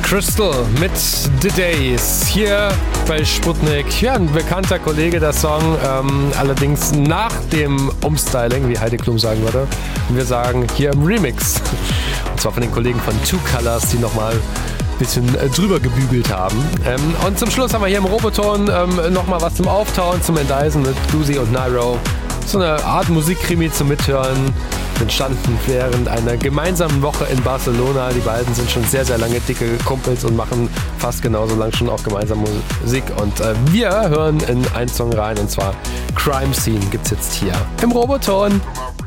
Crystal mit The Days hier bei Sputnik. Ja, ein bekannter Kollege, der Song, allerdings nach dem Umstyling, wie Heidi Klum sagen würde. Und wir sagen hier im Remix. Und zwar von den Kollegen von Two Colors, die nochmal ein bisschen drüber gebügelt haben. Und zum Schluss haben wir hier im Roboton nochmal was zum Auftauen, zum Endeisen mit Glusi und Nairo. So eine Art Musikkrimi zum Mithören. Entstanden während einer gemeinsamen Woche in Barcelona. Die beiden sind schon sehr, sehr lange dicke Kumpels und machen fast genauso lang schon auch gemeinsam Musik. Und wir hören in einen Song rein, und zwar Crime Scene gibt's jetzt hier im Roboton.